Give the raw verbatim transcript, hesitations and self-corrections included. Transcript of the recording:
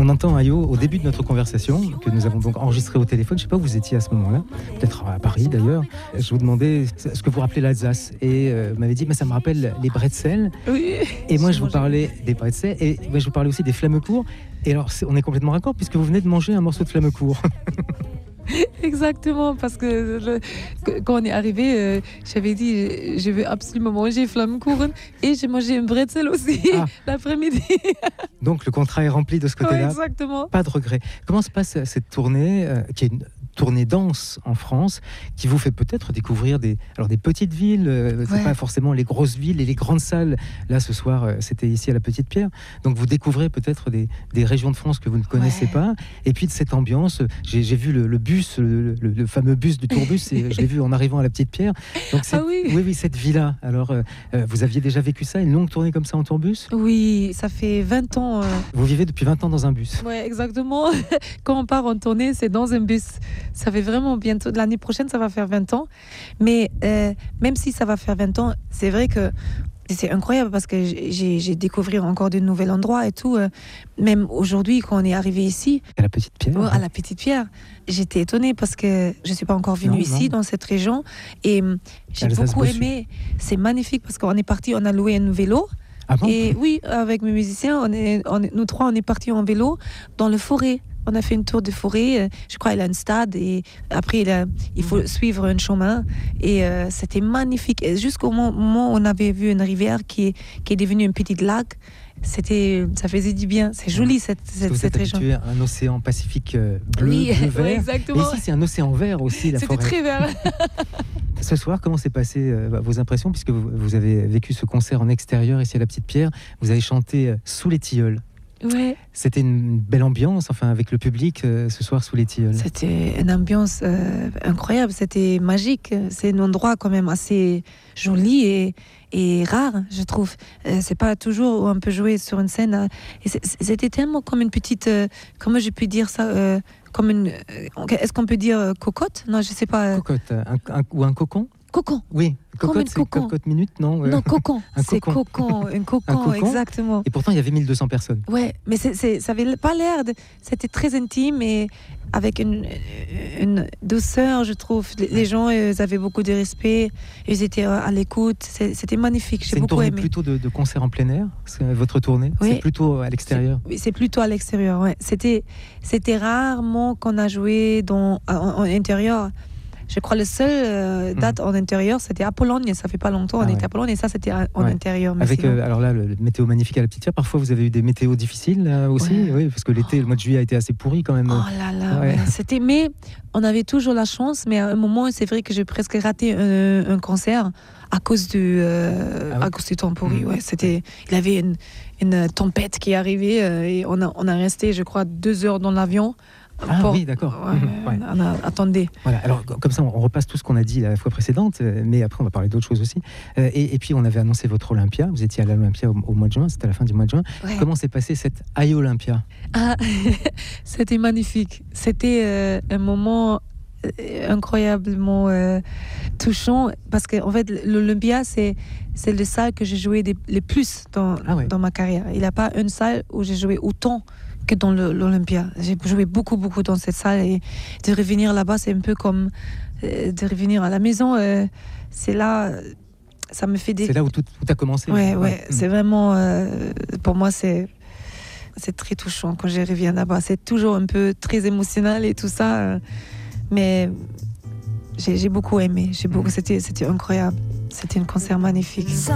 On entend Ayo au début de notre conversation, que nous avons donc enregistrée au téléphone. Je ne sais pas où vous étiez à ce moment-là, peut-être à Paris d'ailleurs. Je vous demandais ce que vous rappelez l'Alsace. Et euh, vous m'avez dit, mais ça me rappelle les bretzels. Oui. Et moi, je vous parlais des bretzels. Et moi, je vous parlais aussi des flammecourt. Et alors, c'est, on est complètement raccord, puisque vous venez de manger un morceau de flammecourt. Exactement, parce que le, quand on est arrivé, euh, j'avais dit je veux absolument manger Flammkuchen et j'ai mangé un bretzel aussi ah. l'après-midi. Donc le contrat est rempli de ce côté-là. Ouais, exactement. Pas de regret. Comment se passe cette tournée, euh, qui est une tournée danse en France, qui vous fait peut-être découvrir des, alors des petites villes, euh, c'est ouais. pas forcément les grosses villes et les grandes salles. Là, ce soir, euh, c'était ici à la Petite Pierre. Donc vous découvrez peut-être des, des régions de France que vous ne connaissez ouais. pas. Et puis de cette ambiance, j'ai, j'ai vu le, le bus, le, le, le fameux bus du tourbus, et je l'ai vu en arrivant à la Petite Pierre. Donc ah oui. oui, oui, cette vie-là. Alors, euh, vous aviez déjà vécu ça, une longue tournée comme ça en tourbus ? Oui, ça fait vingt ans. Euh... Vous vivez depuis vingt ans dans un bus ? Oui, exactement. Quand on part en tournée, c'est dans un bus. Ça fait vraiment bientôt, l'année prochaine, ça va faire vingt ans. Mais euh, même si ça va faire vingt ans, c'est vrai que c'est incroyable parce que j'ai, j'ai découvert encore de nouveaux endroits et tout. Euh, même aujourd'hui, quand on est arrivé ici, à la Petite Pierre, oh, à la Petite Pierre, j'étais étonnée parce que je suis pas encore venue non, ici non. dans cette région et euh, j'ai Alsace beaucoup Bossu. aimé. C'est magnifique parce qu'on est parti, on a loué un vélo. Ah bon ? Et oui, avec mes musiciens, on est, on est, nous trois, on est partis en vélo dans le forêt. On a fait une tour de forêt, je crois qu'il a un stade et après il, a, il faut suivre un chemin et euh, c'était magnifique. Et jusqu'au moment où on avait vu une rivière qui est, qui est devenue un petit lac, c'était, ça faisait du bien. C'est joli cette, cette, vous cette êtes région. Vous êtes habitué à un océan Pacifique bleu, oui, bleu vert. Oui, exactement. Et ici c'est un océan vert aussi, la c'était forêt. C'était très vert. Ce soir, comment s'est passé euh, vos impressions, puisque vous, vous avez vécu ce concert en extérieur ici à la Petite Pierre, vous avez chanté euh, sous les tilleuls. Ouais. C'était une belle ambiance, enfin, avec le public euh, ce soir sous les tilleuls. C'était une ambiance euh, incroyable, c'était magique. C'est un endroit quand même assez joli et, et rare, je trouve. Euh, c'est pas toujours où on peut jouer sur une scène. Hein. Et c'était tellement comme une petite, euh, comment je peux dire ça, euh, comme une, euh, est-ce qu'on peut dire euh, cocotte ? Non, je sais pas. Euh... Cocotte, un, un, ou un cocon ? Cocon. Oui, cocotte, c'est cocon. cocotte minute, non Non, cocon. un c'est cocon. cocon. Un cocon, un cocon, exactement. Et pourtant, il y avait mille deux cents personnes. Ouais, mais c'est, c'est, ça avait pas l'air de... C'était très intime et avec une, une douceur, je trouve. Les gens, ils avaient beaucoup de respect. Ils étaient à l'écoute. C'est, c'était magnifique. J'ai c'est beaucoup aimé. C'est une tournée plutôt de, de concerts en plein air, c'est votre tournée ? Oui. C'est plutôt à l'extérieur ? C'est, c'est plutôt à l'extérieur, ouais. C'était, c'était rarement qu'on a joué dans, en, en intérieur. Je crois que la seule euh, date mmh. en intérieur, c'était à Pologne. Ça fait pas longtemps, ah on ouais. était à Pologne et ça, c'était en ouais. intérieur. Mais Avec, euh, alors là, le, le météo magnifique à la Petite Pierre. Parfois, vous avez eu des météos difficiles là, aussi, ouais. oui, parce que l'été, oh. le mois de juillet a été assez pourri quand même. Oh là là, ouais. Ouais, c'était. Mais on avait toujours la chance. Mais à un moment, c'est vrai que j'ai presque raté un, un concert à cause du, euh, ah ouais. à cause du temps pourri. Mmh. Ouais, c'était. Il y avait une, une tempête qui est arrivée euh, et on a, on a resté, je crois, deux heures dans l'avion. Ah pour... oui, d'accord. Ouais, mmh, ouais. On a... Attendez. Voilà, alors comme ça, on repasse tout ce qu'on a dit la fois précédente, mais après, on va parler d'autres choses aussi. Euh, et, et puis, on avait annoncé votre Olympia. Vous étiez à l'Olympia au, au mois de juin, c'était à la fin du mois de juin. Ouais. Comment s'est passé cette Ayo Olympia ? Ah, c'était magnifique. C'était euh, un moment incroyablement euh, touchant parce qu'en fait, l'Olympia, c'est, c'est le salle que j'ai joué des, le plus dans, ah ouais. dans ma carrière. Il n'y a pas une salle où j'ai joué autant que dans le, l'Olympia. J'ai joué beaucoup, beaucoup dans cette salle et de revenir là-bas, c'est un peu comme euh, de revenir à la maison. Euh, c'est là, ça me fait des... C'est là où tout, tout a commencé. Ouais, ouais, ouais. Mmh. C'est vraiment... Euh, pour moi, c'est, c'est très touchant quand je reviens là-bas. C'est toujours un peu très émotionnel et tout ça. Euh, mais j'ai, j'ai beaucoup aimé. J'ai beaucoup, mmh. c'était, c'était incroyable. C'était un concert magnifique.